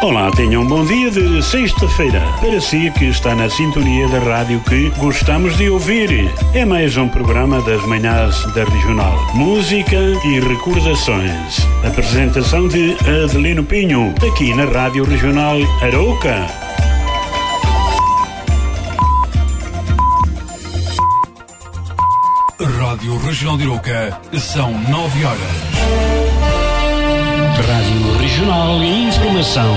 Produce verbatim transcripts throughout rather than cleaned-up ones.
Olá, tenham um bom dia de sexta-feira. Para si que está na sintonia da rádio que gostamos de ouvir. É mais um programa das manhãs da Regional. Música e recordações. Apresentação de Adelino Pinho, aqui na Rádio Regional Arouca. Rádio Regional de Arouca, são nove horas. Rádio Regional e Informação.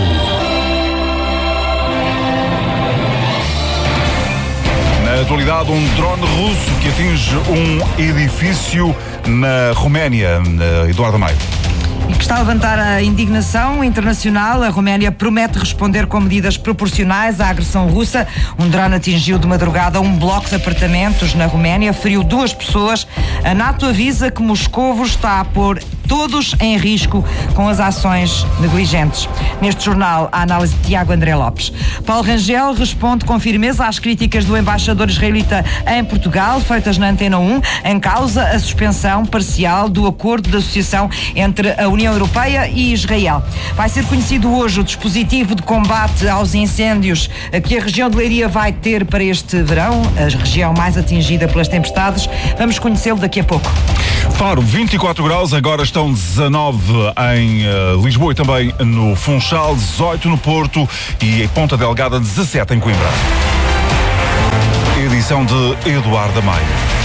Na atualidade, um drone russo que atinge um edifício na Roménia. Eduardo Maio. E que está a levantar a indignação internacional. A Roménia promete responder com medidas proporcionais à agressão russa. Um drone atingiu de madrugada um bloco de apartamentos na Roménia, feriu duas pessoas. A NATO avisa que Moscovo está a pôr todos em risco com as ações negligentes. Neste jornal, a análise de Tiago André Lopes. Paulo Rangel responde com firmeza às críticas do embaixador israelita em Portugal, feitas na Antena um, em causa a suspensão parcial do acordo de associação entre a União Europeia e Israel. Vai ser conhecido hoje o dispositivo de combate aos incêndios que a região de Leiria vai ter para este verão, a região mais atingida pelas tempestades. Vamos conhecê-lo daqui a pouco. Faro, vinte e quatro graus, agora estão dezanove em uh, Lisboa e também no Funchal, dezoito no Porto e em Ponta Delgada, dezassete em Coimbra. Edição de Eduardo Maio.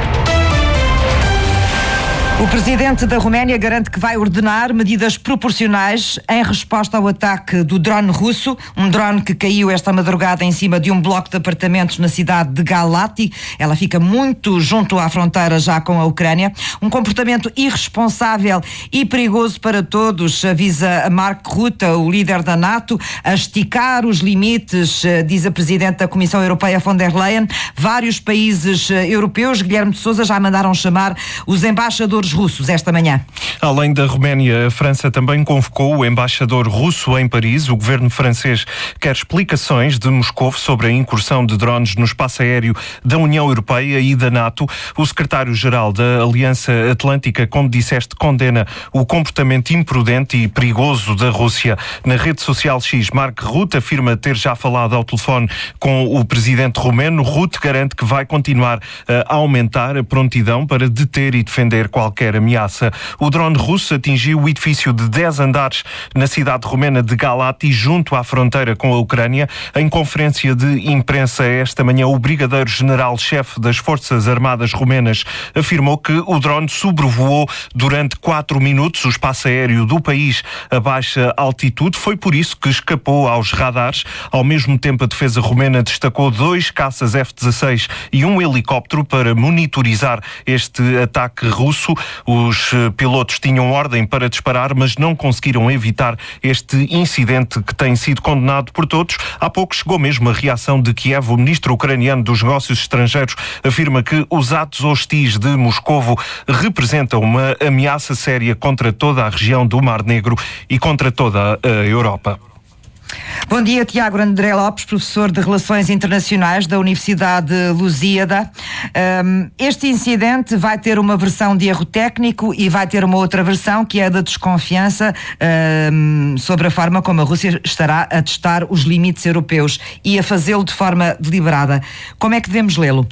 O presidente da Roménia garante que vai ordenar medidas proporcionais em resposta ao ataque do drone russo, um drone que caiu esta madrugada em cima de um bloco de apartamentos na cidade de Galati. Ela fica muito junto à fronteira já com a Ucrânia. Um comportamento irresponsável e perigoso para todos, avisa Mark Rutte, o líder da NATO, a esticar os limites, diz a presidente da Comissão Europeia von der Leyen. Vários países europeus, Guilherme de Sousa, já mandaram chamar os embaixadores russos esta manhã. Além da Roménia, a França também convocou o embaixador russo em Paris. O governo francês quer explicações de Moscou sobre a incursão de drones no espaço aéreo da União Europeia e da NATO. O secretário-geral da Aliança Atlântica, como disseste, condena o comportamento imprudente e perigoso da Rússia. Na rede social X, Mark Rutte afirma ter já falado ao telefone com o presidente romeno. Rutte garante que vai continuar a aumentar a prontidão para deter e defender qualquer ameaça. O drone russo atingiu o edifício de dez andares na cidade romena de Galati, junto à fronteira com a Ucrânia. Em conferência de imprensa esta manhã, o brigadeiro-general-chefe das Forças Armadas Romenas afirmou que o drone sobrevoou durante quatro minutos o espaço aéreo do país a baixa altitude. Foi por isso que escapou aos radares. Ao mesmo tempo, a defesa romena destacou dois caças F dezasseis e um helicóptero para monitorizar este ataque russo. Os pilotos tinham ordem para disparar, mas não conseguiram evitar este incidente que tem sido condenado por todos. Há pouco chegou mesmo a reação de Kiev. O ministro ucraniano dos Negócios Estrangeiros afirma que os atos hostis de Moscovo representam uma ameaça séria contra toda a região do Mar Negro e contra toda a Europa. Bom dia, Tiago André Lopes, professor de Relações Internacionais da Universidade Lusíada. Um, este incidente vai ter uma versão de erro técnico e vai ter uma outra versão, que é da desconfiança um, sobre a forma como a Rússia estará a testar os limites europeus e a fazê-lo de forma deliberada. Como é que devemos lê-lo?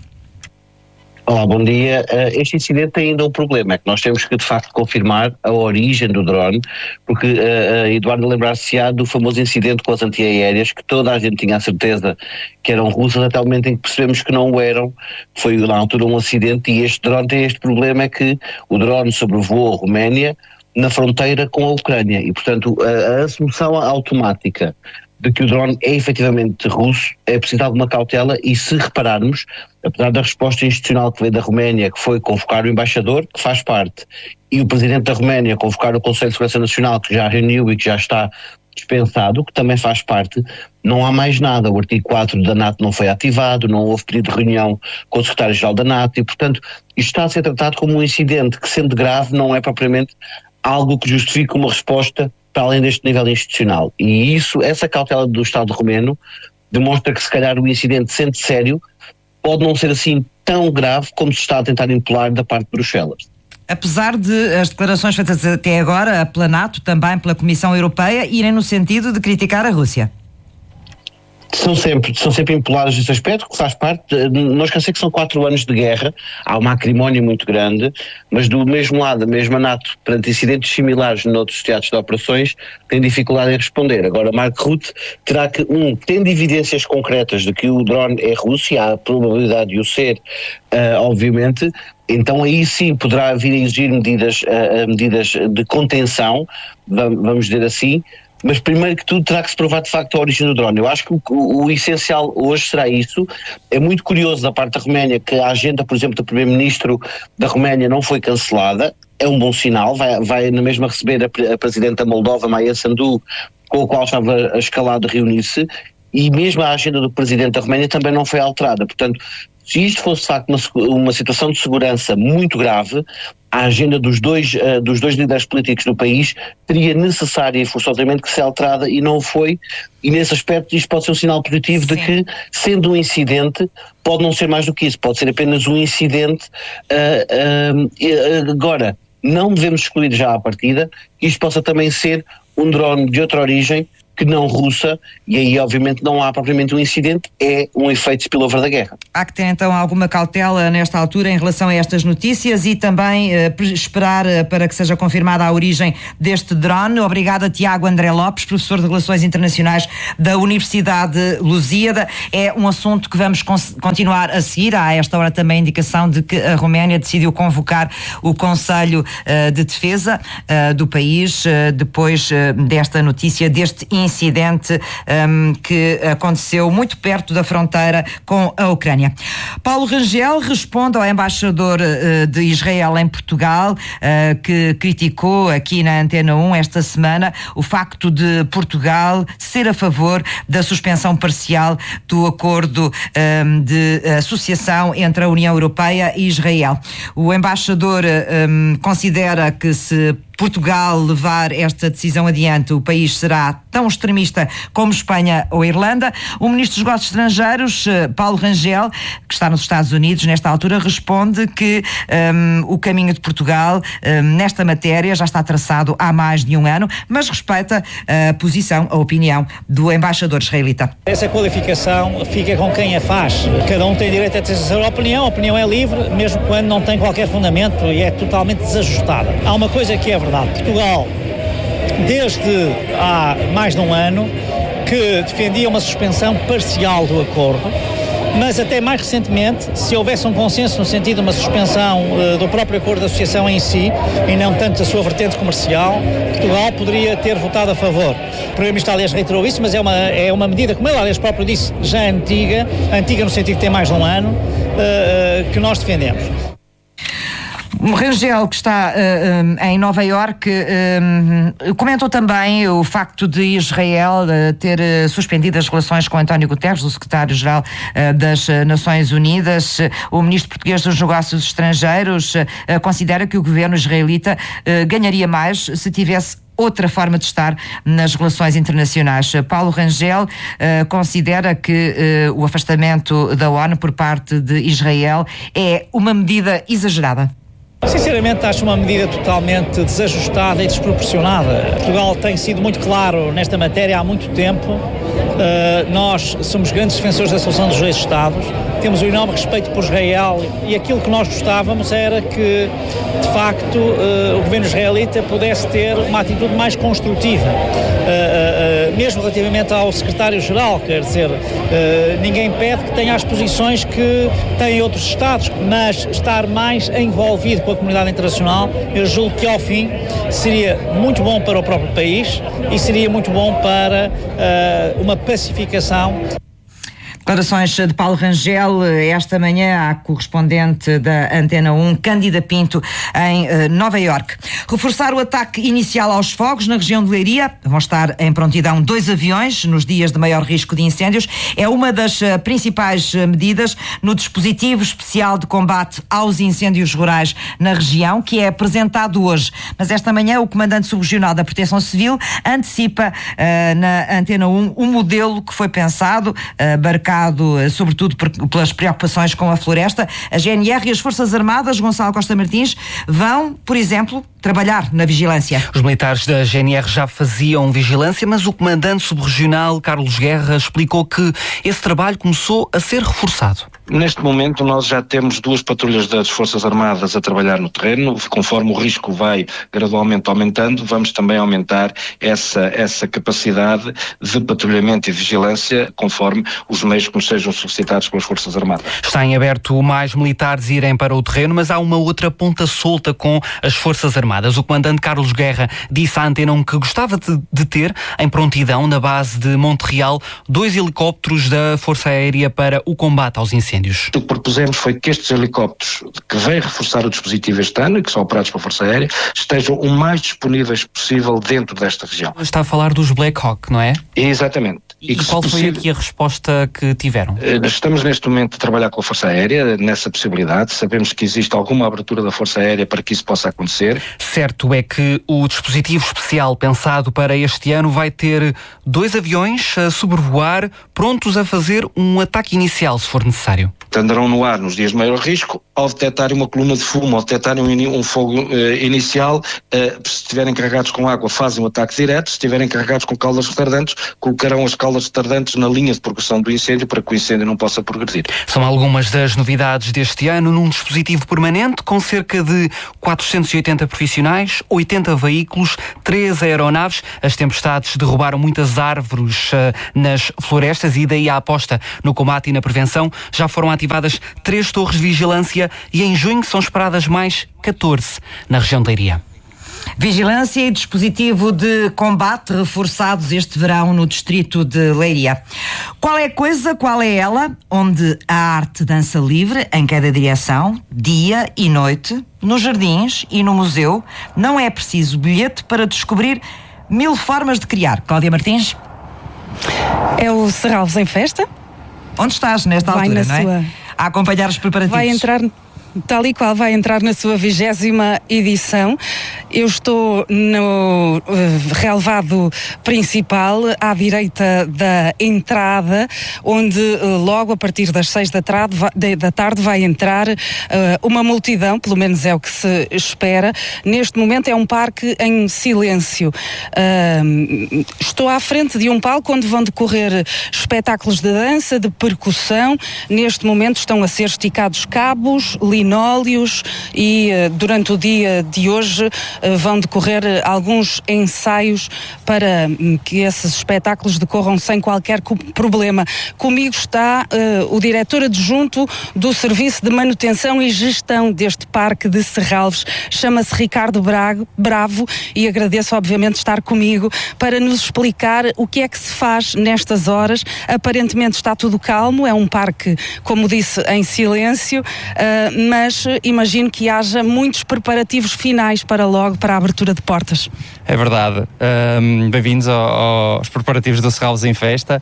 Olá, bom dia. Este incidente tem ainda um problema, é que nós temos que de facto confirmar a origem do drone, porque uh, Eduardo lembrar-se-á do famoso incidente com as antiaéreas, que toda a gente tinha a certeza que eram russas, até o momento em que percebemos que não o eram. Foi na altura um acidente, e este drone tem este problema, é que o drone sobrevoou a Roménia na fronteira com a Ucrânia, e portanto a, a assunção automática de que o drone é efetivamente russo é preciso alguma cautela. E se repararmos, apesar da resposta institucional que veio da Roménia, que foi convocar o embaixador, que faz parte, e o presidente da Roménia convocar o Conselho de Segurança Nacional, que já reuniu e que já está dispensado, que também faz parte, não há mais nada. O artigo quatro da NATO não foi ativado, não houve pedido de reunião com o secretário-geral da NATO, e portanto isto está a ser tratado como um incidente que, sendo grave, não é propriamente algo que justifique uma resposta para além deste nível institucional. E isso, essa cautela do Estado romeno demonstra que se calhar o incidente, sendo sério, pode não ser assim tão grave como se está a tentar impelar da parte de Bruxelas. Apesar de as declarações feitas até agora pela NATO, também pela Comissão Europeia, irem no sentido de criticar a Rússia. São sempre, são sempre impolares nesse aspecto, que faz parte, não esquecer que são quatro anos de guerra, há uma acrimónia muito grande, mas do mesmo lado, a mesma NATO, perante incidentes similares noutros teatros de operações, tem dificuldade em responder. Agora, Mark Rutte terá que, um, tendo evidências concretas de que o drone é russo, e há a probabilidade de o ser, uh, obviamente, então aí sim poderá vir a exigir medidas, uh, medidas de contenção, vamos dizer assim, mas primeiro que tudo terá que se provar de facto a origem do drone. Eu acho que o, o, o essencial hoje será isso. É muito curioso da parte da Roménia que a agenda, por exemplo, do primeiro-ministro da Roménia não foi cancelada. É um bom sinal, vai, vai na mesma receber a, a presidente da Moldova, Maia Sandu, com a qual estava a escalar de reunir-se, e mesmo a agenda do presidente da Roménia também não foi alterada. Portanto, se isto fosse de facto uma, uma situação de segurança muito grave, a agenda dos dois, uh, dos dois líderes políticos do país teria necessária e forçosamente que ser alterada, e não foi, e nesse aspecto isto pode ser um sinal positivo. Sim. De que, sendo um incidente, pode não ser mais do que isso, pode ser apenas um incidente. Uh, uh, agora, não devemos excluir já à partida que isto possa também ser um drone de outra origem, que não russa, e aí obviamente não há propriamente um incidente, é um efeito spillover da guerra. Há que ter então alguma cautela nesta altura em relação a estas notícias e também uh, esperar uh, para que seja confirmada a origem deste drone. Obrigada, Tiago André Lopes, professor de Relações Internacionais da Universidade Lusíada. É um assunto que vamos cons- continuar a seguir. Há a esta hora também a indicação de que a Roménia decidiu convocar o Conselho uh, de Defesa uh, do país uh, depois uh, desta notícia, deste incidente incidente um, que aconteceu muito perto da fronteira com a Ucrânia. Paulo Rangel responde ao embaixador uh, de Israel em Portugal, uh, que criticou aqui na Antena um esta semana o facto de Portugal ser a favor da suspensão parcial do acordo um, de associação entre a União Europeia e Israel. O embaixador um, considera que se Portugal levar esta decisão adiante, o país será tão extremista como Espanha ou Irlanda. O Ministro dos Negócios Estrangeiros, Paulo Rangel, que está nos Estados Unidos nesta altura, responde que um, o caminho de Portugal um, nesta matéria já está traçado há mais de um ano, mas respeita a posição, a opinião do embaixador israelita. Essa qualificação fica com quem a faz. Cada um tem direito a ter a sua opinião, a opinião é livre, mesmo quando não tem qualquer fundamento e é totalmente desajustada. Há uma coisa que é verdade. Portugal, desde há mais de um ano, que defendia uma suspensão parcial do acordo, mas até mais recentemente, se houvesse um consenso no sentido de uma suspensão uh, do próprio acordo de associação em si, e não tanto da sua vertente comercial, Portugal poderia ter votado a favor. O Primeiro-Ministro, aliás, reiterou isso, mas é uma, é uma medida, como ele, aliás, próprio disse, já antiga, antiga no sentido de ter mais de um ano, uh, que nós defendemos. Rangel, que está uh, em Nova Iorque, uh, comentou também o facto de Israel uh, ter uh, suspendido as relações com António Guterres, o secretário-geral uh, das Nações Unidas. O ministro português dos Negócios Estrangeiros uh, considera que o governo israelita uh, ganharia mais se tivesse outra forma de estar nas relações internacionais. Paulo Rangel uh, considera que uh, o afastamento da ONU por parte de Israel é uma medida exagerada. Sinceramente, acho uma medida totalmente desajustada e desproporcionada. Portugal tem sido muito claro nesta matéria há muito tempo. Uh, nós somos grandes defensores da solução dos dois Estados, temos um enorme respeito por Israel e aquilo que nós gostávamos era que, de facto, uh, o governo israelita pudesse ter uma atitude mais construtiva, uh, uh, mesmo relativamente ao secretário-geral, quer dizer, uh, ninguém pede que tenha as posições que têm outros Estados, mas estar mais envolvido com a comunidade internacional, eu julgo que ao fim seria muito bom para o próprio país e seria muito bom para uh, uma pacificação. Declarações de Paulo Rangel esta manhã à correspondente da Antena um, Cândida Pinto, em uh, Nova Iorque. Reforçar o ataque inicial aos fogos na região de Leiria. Vão estar em prontidão dois aviões nos dias de maior risco de incêndios. É uma das uh, principais uh, medidas no dispositivo especial de combate aos incêndios rurais na região, que é apresentado hoje. Mas esta manhã o Comandante Subregional da Proteção Civil antecipa uh, na Antena um um modelo que foi pensado, uh, barcado marcado sobretudo por, pelas preocupações com a floresta. A G N R e as Forças Armadas, Gonçalo Costa Martins, vão, por exemplo, trabalhar na vigilância. Os militares da G N R já faziam vigilância, mas o comandante subregional Carlos Guerra explicou que esse trabalho começou a ser reforçado. Neste momento nós já temos duas patrulhas das Forças Armadas a trabalhar no terreno. Conforme o risco vai gradualmente aumentando, vamos também aumentar essa, essa capacidade de patrulhamento e vigilância conforme os meios que nos sejam solicitados pelas Forças Armadas. Está em aberto mais militares irem para o terreno, mas há uma outra ponta solta com as Forças Armadas. O comandante Carlos Guerra disse à Antena um que gostava de, de ter em prontidão, na base de Monte Real, dois helicópteros da Força Aérea para o combate aos incêndios. O que propusemos foi que estes helicópteros, que vêm reforçar o dispositivo este ano e que são operados pela Força Aérea, estejam o mais disponíveis possível dentro desta região. Está a falar dos Black Hawk, não é? Exatamente. E, e qual foi possível... aqui a resposta que tiveram? Estamos neste momento a trabalhar com a Força Aérea nessa possibilidade. Sabemos que existe alguma abertura da Força Aérea para que isso possa acontecer. Certo é que o dispositivo especial pensado para este ano vai ter dois aviões a sobrevoar, prontos a fazer um ataque inicial, se for necessário. Andarão no ar nos dias de maior risco. Ao detectarem uma coluna de fumo, ao detectarem um, um fogo uh, inicial, uh, se estiverem carregados com água, fazem um ataque direto. Se estiverem carregados com caldas retardantes, colocarão as caldas retardantes na linha de progressão do incêndio para que o incêndio não possa progredir. São algumas das novidades deste ano num dispositivo permanente com cerca de quatrocentos e oitenta profissionais, oitenta veículos, três aeronaves. As tempestades derrubaram muitas árvores uh, nas florestas e daí a aposta no combate e na prevenção. Já foram ativadas três torres de vigilância e em junho são esperadas mais catorze na região de Leiria. Vigilância e dispositivo de combate reforçados este verão no distrito de Leiria. Qual é a coisa, qual é ela, onde a arte dança livre em cada direção, dia e noite, nos jardins e no museu, não é preciso bilhete para descobrir mil formas de criar. Cláudia Martins? É o Serralves em Festa. Onde estás nesta vai altura, na não é? Sua... A acompanhar os preparativos. Vai entrar... Tal e qual, vai entrar na sua vigésima edição. Eu estou no uh, relevado principal, à direita da entrada, onde uh, logo a partir das seis da tarde, de, da tarde vai entrar uh, uma multidão, pelo menos é o que se espera. Neste momento é um parque em silêncio. Uh, estou à frente de um palco onde vão decorrer espetáculos de dança, de percussão. Neste momento estão a ser esticados cabos, linóleos e uh, durante o dia de hoje uh, vão decorrer uh, alguns ensaios para um, que esses espetáculos decorram sem qualquer co- problema. Comigo está uh, o diretor adjunto do Serviço de Manutenção e Gestão deste Parque de Serralves, chama-se Ricardo Brago, Bravo, e agradeço obviamente estar comigo para nos explicar o que é que se faz nestas horas. Aparentemente está tudo calmo, é um parque, como disse, em silêncio, uh, mas imagino que haja muitos preparativos finais para logo, para a abertura de portas. É verdade. Um, bem-vindos ao, aos preparativos do Serralves em Festa.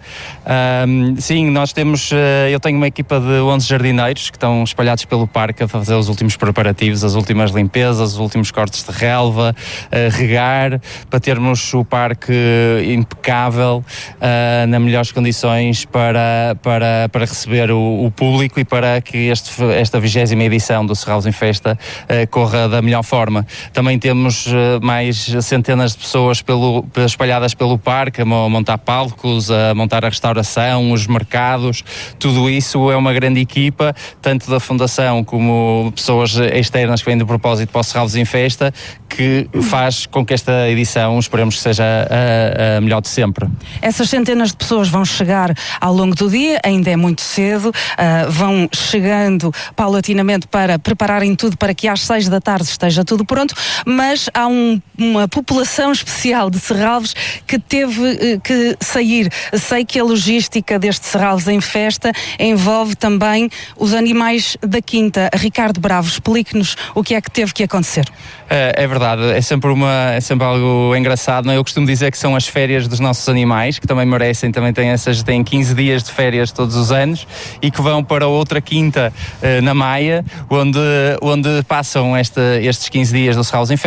Um, sim, nós temos, uh, eu tenho uma equipa de onze jardineiros que estão espalhados pelo parque a fazer os últimos preparativos, as últimas limpezas, os últimos cortes de relva, uh, regar, para termos o parque impecável, uh, nas melhores condições para, para, para receber o, o público e para que este, esta vigésima edição do Serralves em Festa uh, corra da melhor forma. Também temos uh, mais centenas de pessoas pelo, espalhadas pelo parque, a montar palcos, a montar a restauração, os mercados, tudo isso é uma grande equipa, tanto da Fundação como pessoas externas que vêm de propósito para o Serralves em Festa, que faz com que esta edição, esperemos que seja a, a melhor de sempre. Essas centenas de pessoas vão chegar ao longo do dia, ainda é muito cedo, uh, vão chegando paulatinamente para prepararem tudo para que às seis da tarde esteja tudo pronto, mas há um, uma população especial de Serralves que teve uh, que sair. Sei que a logística deste Serralves em Festa envolve também os animais da Quinta. Ricardo Bravo, explique-nos o que é que teve que acontecer. É, é verdade, é sempre, uma, é sempre algo engraçado, não é? Eu costumo dizer que são as férias dos nossos animais, que também merecem, também têm, essas, têm quinze dias de férias todos os anos e que vão para outra quinta uh, na Maia, onde, onde passam esta, estes quinze dias do Serralves em Festa.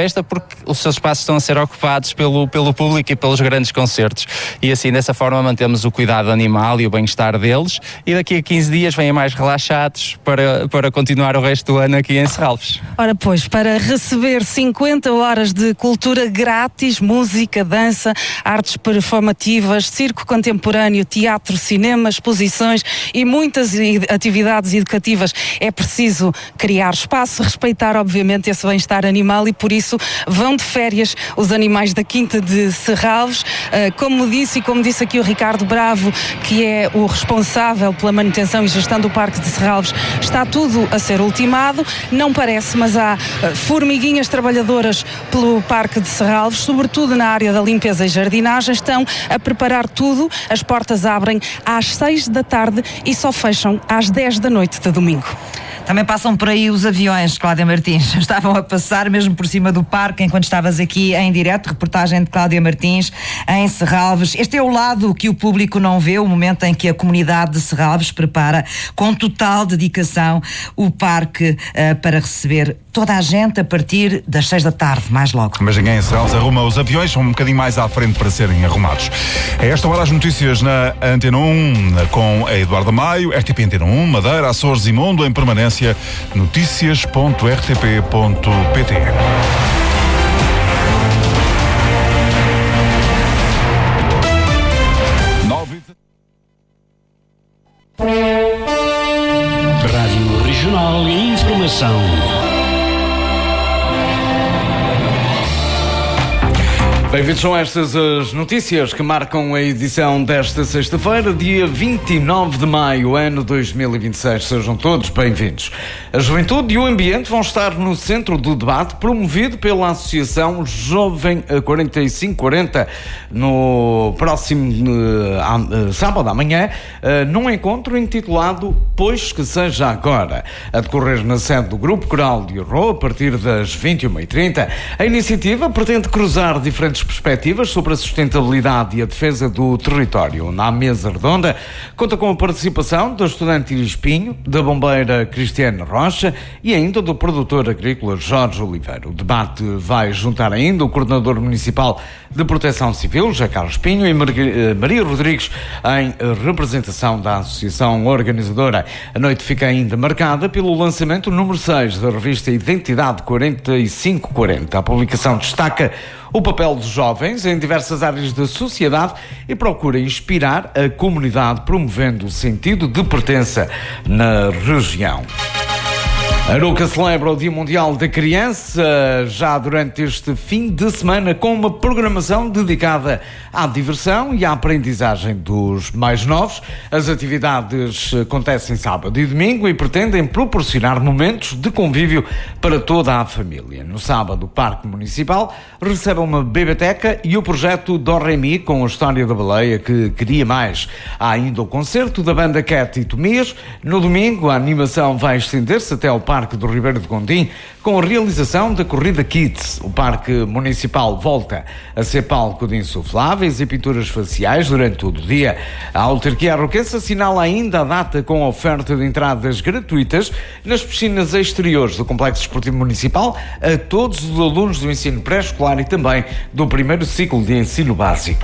Festa, porque os seus espaços estão a ser ocupados pelo, pelo público e pelos grandes concertos. E assim, dessa forma, mantemos o cuidado animal e o bem-estar deles, e daqui a quinze dias vêm mais relaxados para, para continuar o resto do ano aqui em Serralves. Ora pois, para receber cinquenta horas de cultura grátis, música, dança, artes performativas, circo contemporâneo, teatro, cinema, exposições e muitas atividades educativas, é preciso criar espaço, respeitar obviamente esse bem-estar animal, e por isso vão de férias os animais da Quinta de Serralves. Uh, como disse e como disse aqui o Ricardo Bravo, que é o responsável pela manutenção e gestão do Parque de Serralves, está tudo a ser ultimado, não parece, mas há uh, formiguinhas trabalhadoras pelo Parque de Serralves, sobretudo na área da limpeza e jardinagem, estão a preparar tudo. As portas abrem às seis da tarde e só fecham às dez da noite de domingo. Também passam por aí os aviões, Cláudia Martins. Estavam a passar mesmo por cima do parque enquanto estavas aqui em direto. Reportagem de Cláudia Martins em Serralves. Este é o lado que o público não vê, o momento em que a comunidade de Serralves prepara com total dedicação o parque uh, para receber toda a gente a partir das seis da tarde, mais logo. Mas ninguém em Serralves arruma os aviões, são um bocadinho mais à frente para serem arrumados. A esta hora as notícias na Antena um com a Eduardo Maio, R T P Antena um, Madeira, Açores e Mundo em permanência. Notícias ponto r t p ponto p t. Rádio Regional e Informação. Bem-vindos, são estas as notícias que marcam a edição desta sexta-feira, dia vinte e nove de maio, ano dois mil e vinte e seis. Sejam todos bem-vindos. A juventude e o ambiente vão estar no centro do debate promovido pela Associação Jovem quarenta e cinco quarenta no próximo uh, uh, sábado amanhã, uh, num encontro intitulado Pois que Seja Agora, a decorrer na sede do Grupo Coral de Arroa a partir das vinte e uma e trinta. A iniciativa pretende cruzar diferentes perspectivas sobre a sustentabilidade e a defesa do território. Na mesa redonda conta com a participação da estudante Iris Pinho, da bombeira Cristiane Rocha e ainda do produtor agrícola Jorge Oliveira. O debate vai juntar ainda o coordenador municipal de Proteção Civil, José Carlos Pinho, e Maria Rodrigues em representação da associação organizadora. A noite fica ainda marcada pelo lançamento número seis da revista Identidade quarenta e cinco quarenta. A publicação destaca o papel dos jovens em diversas áreas da sociedade e procura inspirar a comunidade, promovendo o sentido de pertença na região. A Arouca celebra o Dia Mundial da Criança já durante este fim de semana com uma programação dedicada à diversão e à aprendizagem dos mais novos. As atividades acontecem sábado e domingo e pretendem proporcionar momentos de convívio para toda a família. No sábado, o Parque Municipal recebe uma biblioteca e o projeto Do Re Mi com a história da baleia que queria mais. Há ainda o concerto da banda Cat e Tomias. No domingo, a animação vai estender-se até ao Parque do Ribeiro de Gondim, com a realização da Corrida Kids. O Parque Municipal volta a ser palco de insufláveis e pinturas faciais durante todo o dia. A autarquia arroquense assinala ainda a data com a oferta de entradas gratuitas nas piscinas exteriores do Complexo Esportivo Municipal a todos os alunos do ensino pré-escolar e também do primeiro ciclo de ensino básico.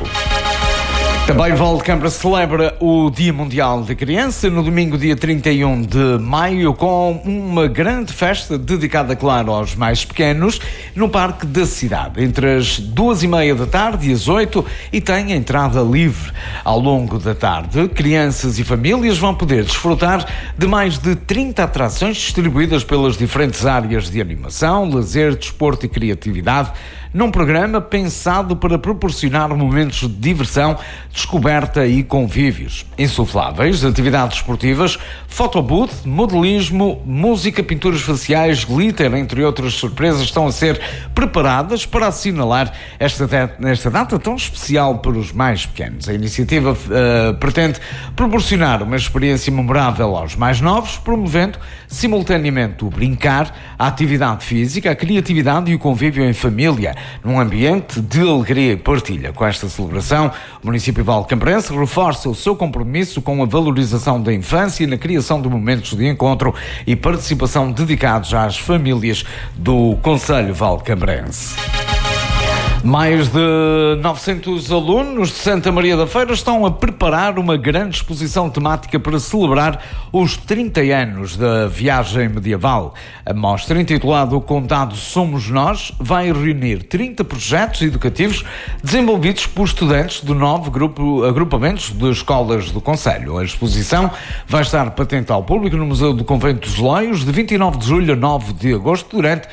Também Valdecambra celebra o Dia Mundial da Criança no domingo, dia trinta e um de maio, com uma grande festa dedicada, claro, aos mais pequenos, no Parque da Cidade, entre as duas e meia da tarde e as oito, e tem entrada livre. Ao longo da tarde, crianças e famílias vão poder desfrutar de mais de trinta atrações distribuídas pelas diferentes áreas de animação, lazer, desporto e criatividade, num programa pensado para proporcionar momentos de diversão, descoberta e convívios. Insufláveis, atividades esportivas, fotobooth, modelismo, música, pinturas faciais, glitter, entre outras surpresas, estão a ser preparadas para assinalar esta, esta data tão especial para os mais pequenos. A iniciativa iniciativa uh, pretende proporcionar uma experiência memorável aos mais novos, promovendo simultaneamente o brincar, a atividade física, a criatividade e o convívio em família, num ambiente de alegria e partilha. Com esta celebração, o município de Valcambrense reforça o seu compromisso com a valorização da infância e na criação de momentos de encontro e participação dedicados às famílias do Concelho Valcambrense. Mais de novecentos alunos de Santa Maria da Feira estão a preparar uma grande exposição temática para celebrar os trinta anos da viagem medieval. A mostra, intitulada O Condado Somos Nós, vai reunir trinta projetos educativos desenvolvidos por estudantes de nove grupo, agrupamentos de escolas do concelho. A exposição vai estar patente ao público no Museu do Convento dos Loios de vinte e nove de julho a nove de agosto, durante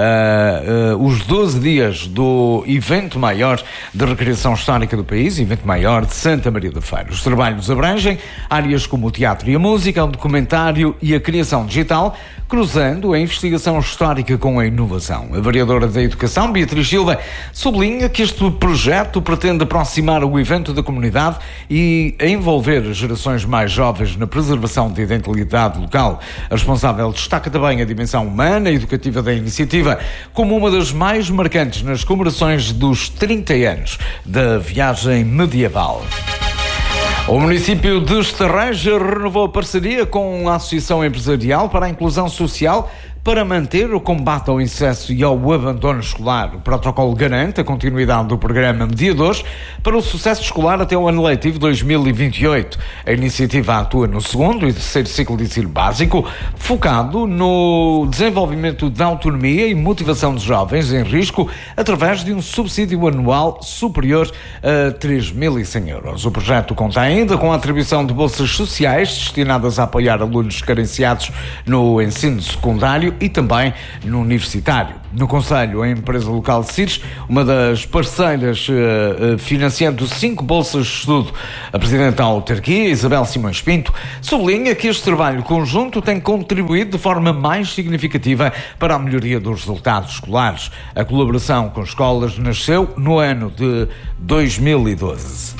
uh, uh, os doze dias do evento maior de recreação histórica do país, evento maior de Santa Maria da Feira. Os trabalhos abrangem áreas como o teatro e a música, o documentário e a criação digital, cruzando a investigação histórica com a inovação. A vereadora da Educação, Beatriz Silva, sublinha que este projeto pretende aproximar o evento da comunidade e envolver as gerações mais jovens na preservação da identidade local. A responsável destaca também a dimensão humana e educativa da iniciativa como uma das mais marcantes nas comemorações dos trinta anos da viagem medieval. O município de Estarreja renovou a parceria com a Associação Empresarial para a Inclusão Social para manter o combate ao incesto e ao abandono escolar. O protocolo garante a continuidade do programa Mediadores para o sucesso escolar até o ano letivo dois mil e vinte e oito. A iniciativa atua no segundo e terceiro ciclo de ensino básico, focado no desenvolvimento da autonomia e motivação dos jovens em risco através de um subsídio anual superior a três mil e cem euros. O projeto conta ainda com a atribuição de bolsas sociais destinadas a apoiar alunos carenciados no ensino secundário e também no universitário. No Concelho, a empresa local de Sires, uma das parceiras uh, uh, financiando cinco bolsas de estudo. A Presidente da Autarquia, Isabel Simões Pinto, sublinha que este trabalho conjunto tem contribuído de forma mais significativa para a melhoria dos resultados escolares. A colaboração com escolas nasceu no ano de dois mil e doze.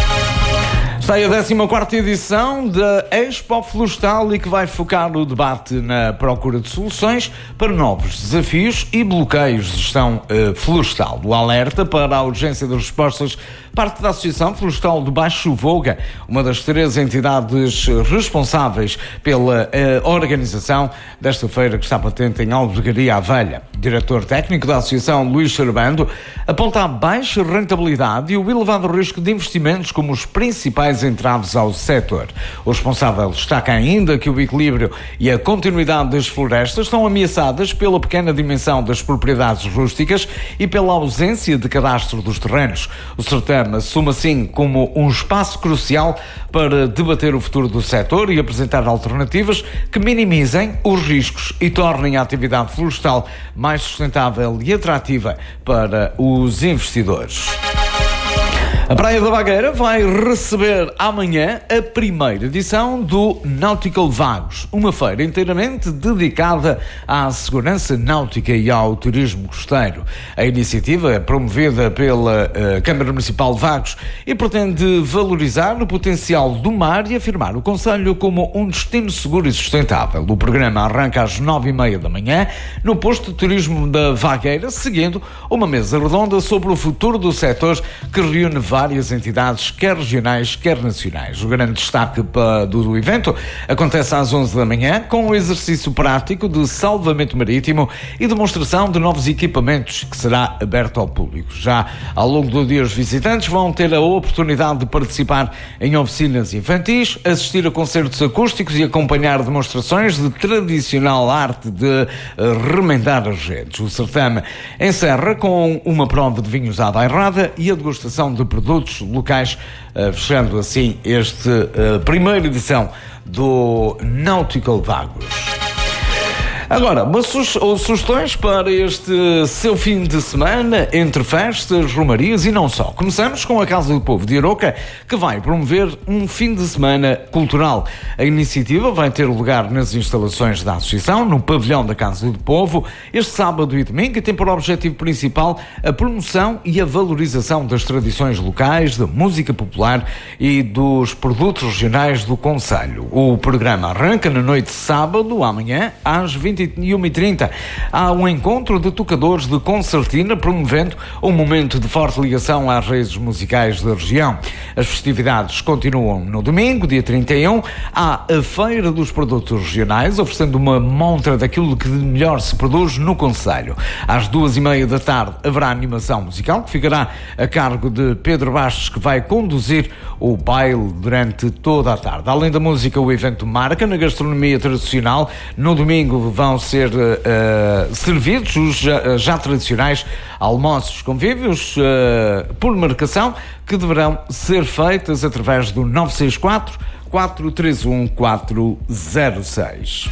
Está aí a décima quarta edição da Expo Florestal e que vai focar o debate na procura de soluções para novos desafios e bloqueios de gestão uh, florestal. O alerta para a urgência das respostas parte da Associação Florestal do Baixo Voga, uma das três entidades responsáveis pela uh, organização desta feira que está patente em Albergaria à Velha. O diretor técnico da Associação, Luís Charbando, aponta a baixa rentabilidade e o elevado risco de investimentos como os principais entraves ao setor. O responsável destaca ainda que o equilíbrio e a continuidade das florestas estão ameaçadas pela pequena dimensão das propriedades rústicas e pela ausência de cadastro dos terrenos. O certame assume assim como um espaço crucial para debater o futuro do setor e apresentar alternativas que minimizem os riscos e tornem a atividade florestal mais sustentável e atrativa para os investidores. A Praia da Vagueira vai receber amanhã a primeira edição do Nautical Vagos, uma feira inteiramente dedicada à segurança náutica e ao turismo costeiro. A iniciativa é promovida pela uh, Câmara Municipal de Vagos e pretende valorizar o potencial do mar e afirmar o concelho como um destino seguro e sustentável. O programa arranca às nove e meia da manhã no posto de turismo da Vagueira, seguindo uma mesa redonda sobre o futuro do setor que reúne várias entidades, quer regionais, quer nacionais. O grande destaque do evento acontece às onze da manhã, com o exercício prático de salvamento marítimo e demonstração de novos equipamentos, que será aberto ao público. Já ao longo do dia, os visitantes vão ter a oportunidade de participar em oficinas infantis, assistir a concertos acústicos e acompanhar demonstrações de tradicional arte de remendar as redes. O certame encerra com uma prova de vinhos à bairrada e a degustação de produtos locais, uh, fechando assim esta uh, primeira edição do Nautical Vagos. Agora, umas su- sugestões para este seu fim de semana, entre festas, romarias e não só. Começamos com a Casa do Povo de Aroca, que vai promover um fim de semana cultural. A iniciativa vai ter lugar nas instalações da Associação, no pavilhão da Casa do Povo, este sábado e domingo, e tem por objetivo principal a promoção e a valorização das tradições locais, da música popular e dos produtos regionais do concelho. O programa arranca na noite de sábado, amanhã, às vinte e uma e trinta. Há um encontro de tocadores de concertina, promovendo um momento de forte ligação às raízes musicais da região. As festividades continuam no domingo, dia trinta e um. Há a Feira dos Produtos Regionais, oferecendo uma montra daquilo que de melhor se produz no concelho. Às duas e meia da tarde haverá animação musical, que ficará a cargo de Pedro Bastos, que vai conduzir o baile durante toda a tarde. Além da música, o evento marca na gastronomia tradicional. No domingo vão ser uh, servidos os já, já tradicionais almoços convívios uh, por marcação, que deverão ser feitas através do nove seis quatro, quatro três um, quatro zero seis.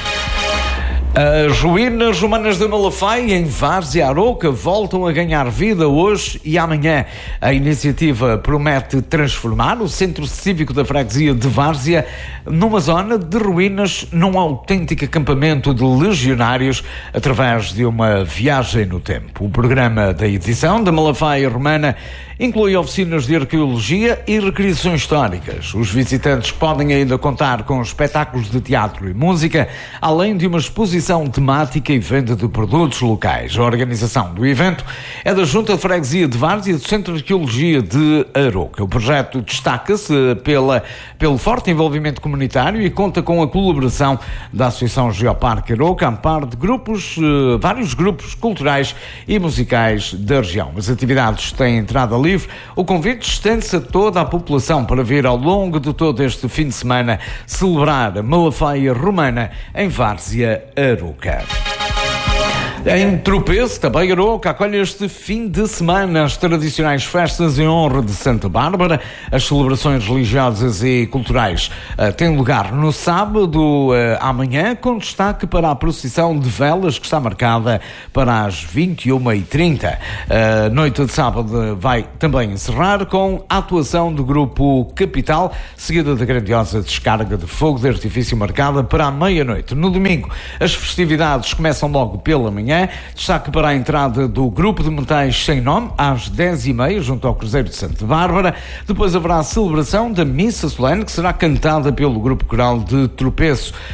As ruínas romanas de Malafaia, em Várzea e Aroca, voltam a ganhar vida hoje e amanhã. A iniciativa promete transformar o Centro Cívico da Freguesia de Várzea numa zona de ruínas, num autêntico acampamento de legionários, através de uma viagem no tempo. O programa da edição da Malafaia Romana inclui oficinas de arqueologia e recriações históricas. Os visitantes podem ainda contar com espetáculos de teatro e música, além de uma exposição temática e venda de produtos locais. A organização do evento é da Junta de Freguesia de Várzea e do Centro de Arqueologia de Aroca. O projeto destaca-se pela, pelo forte envolvimento comunitário e conta com a colaboração da Associação Geoparque Aroca, a par de grupos, vários grupos culturais e musicais da região. As atividades têm entrada livre. O convite estende-se a toda a população para vir ao longo de todo este fim de semana celebrar a Malafaia Romana em Várzea, Aroca. Em Tropeço, também Aroca, acolhe este fim de semana as tradicionais festas em honra de Santa Bárbara. As celebrações religiosas e culturais uh, têm lugar no sábado, uh, amanhã, com destaque para a procissão de velas, que está marcada para as vinte e uma e trinta. A uh, noite de sábado vai também encerrar com a atuação do grupo Capital, seguida da grandiosa descarga de fogo de artifício marcada para a meia-noite. No domingo, as festividades começam logo pela manhã. Destaque para a entrada do grupo de metais sem nome, às dez e meia, junto ao Cruzeiro de Santa Bárbara. Depois haverá a celebração da Missa Solene, que será cantada pelo grupo coral de Tropeço.